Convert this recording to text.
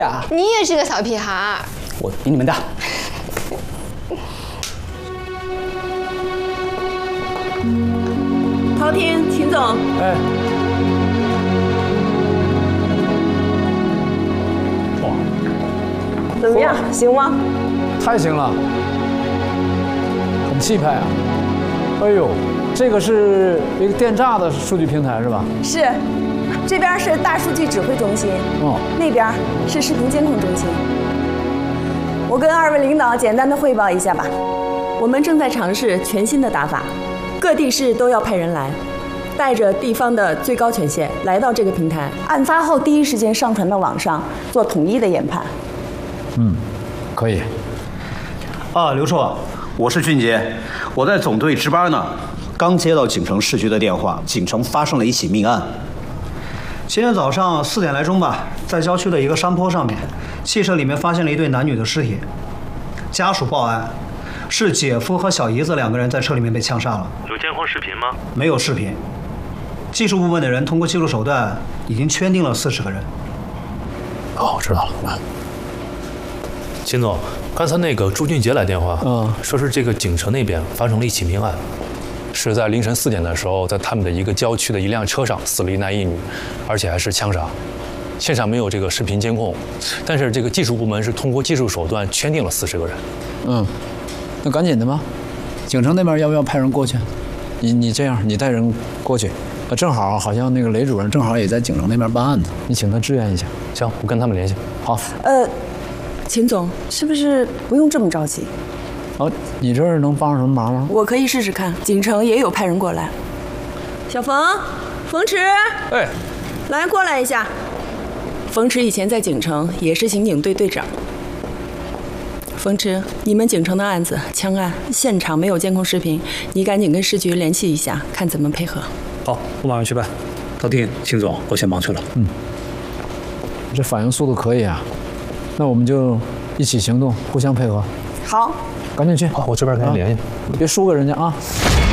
呀， 你也是个小屁孩。 我比你们大。 陶婷，秦总。 哎。哇， 怎么样？行吗？ 太行了，很气派啊！哎呦，这个是一个电诈的数据平台是吧？ 是，这边是大数据指挥中心，那边是视频监控中心。我跟二位领导简单的汇报一下吧。我们正在尝试全新的打法，各地市都要派人来，带着地方的最高权限来到这个平台，案发后第一时间上传到网上，做统一的研判。 可以。 啊，刘处，我是俊杰，我在总队值班呢，刚接到锦城市局的电话，锦城发生了一起命案。今天早上4点来钟吧，在郊区的一个山坡上面，汽车里面发现了一对男女的尸体，家属报案，是姐夫和小姨子2个人在车里面被枪杀了。 有监控视频吗？ 没有视频。技术部门的人通过技术手段已经圈定了40个人。 哦，我知道了。 秦总，刚才那个朱俊杰来电话，说是这个锦城那边发生了一起命案，是在凌晨4点的时候，在他们的一个郊区的一辆车上死了1男1女，而且还是枪杀。现场没有这个视频监控，但是这个技术部门是通过技术手段圈定了40个人。 那赶紧的吧，锦城那边要不要派人过去？你这样，你带人过去，正好好像那个雷主任正好也在锦城那边办案呢，你请他支援一下。 行，我跟他们联系。 好。 秦总，是不是不用这么着急？ 你这儿能帮上什么忙吗？ 我可以试试看，锦城也有派人过来。小冯，冯池， 哎， 来过来一下。冯池以前在锦城也是刑警队队长。冯池，你们锦城的案子枪案现场没有监控视频，你赶紧跟市局联系一下，看怎么配合。 好，我马上去办。陶婷，秦总，我先忙去了。 这反应速度可以啊，那我们就一起行动，互相配合。 好， 赶紧去。 好，我这边跟你联系。 别输给人家啊。